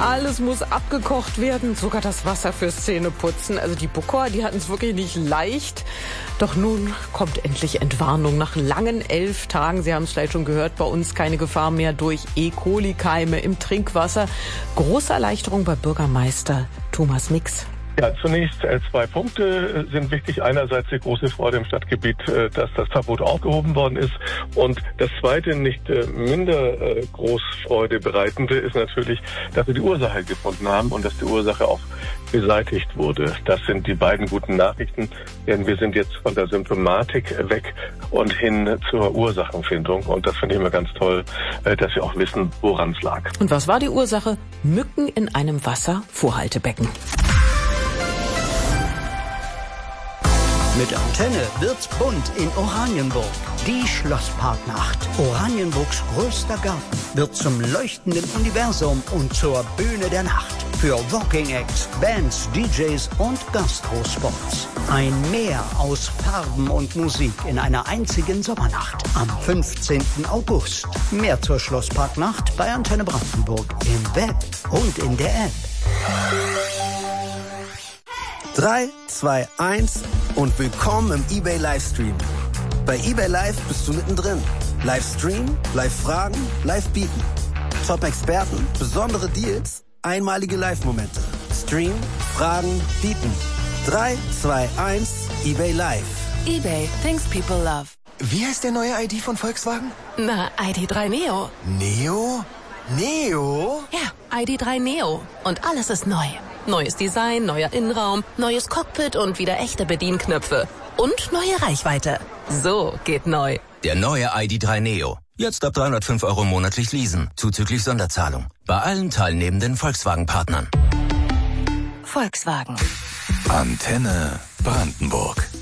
Alles muss abgekocht werden, sogar das Wasser fürs Zähneputzen. Also die Bucor, die hatten es wirklich nicht leicht. Doch nun kommt endlich Entwarnung. Nach langen 11 Tagen, Sie haben es vielleicht schon gehört, bei uns keine Gefahr mehr durch E. coli-Keime im Trinkwasser. Große Erleichterung bei Bürgermeister Thomas Mix. Ja, zunächst 2 Punkte sind wichtig. Einerseits die große Freude im Stadtgebiet, dass das Verbot aufgehoben worden ist. Und das zweite, nicht minder groß Freude bereitende, ist natürlich, dass wir die Ursache gefunden haben und dass die Ursache auch beseitigt wurde. Das sind die beiden guten Nachrichten, denn wir sind jetzt von der Symptomatik weg und hin zur Ursachenfindung. Und das finde ich immer ganz toll, dass wir auch wissen, woran es lag. Und was war die Ursache? Mücken in einem Wasservorhaltebecken. Mit Antenne wird's bunt in Oranienburg. Die Schlossparknacht. Oranienburgs größter Garten wird zum leuchtenden Universum und zur Bühne der Nacht. Für Walking Acts, Bands, DJs und Gastrospots. Ein Meer aus Farben und Musik in einer einzigen Sommernacht. Am 15. August. Mehr zur Schlossparknacht bei Antenne Brandenburg im Web und in der App. 3, 2, 1 und willkommen im eBay Livestream. Bei eBay Live bist du mittendrin. Livestream, Live-Fragen, Live-Bieten. Top-Experten, besondere Deals, einmalige Live-Momente. Stream, Fragen, Bieten. 3, 2, 1, eBay Live. eBay, things people love. Wie heißt der neue ID von Volkswagen? Na, ID.3 Neo. Neo? Neo? Ja, ID.3 Neo. Und alles ist neu. Neues Design, neuer Innenraum, neues Cockpit und wieder echte Bedienknöpfe. Und neue Reichweite. So geht neu. Der neue ID.3 Neo. Jetzt ab 305 € monatlich leasen. Zuzüglich Sonderzahlung. Bei allen teilnehmenden Volkswagen-Partnern. Volkswagen. Antenne Brandenburg.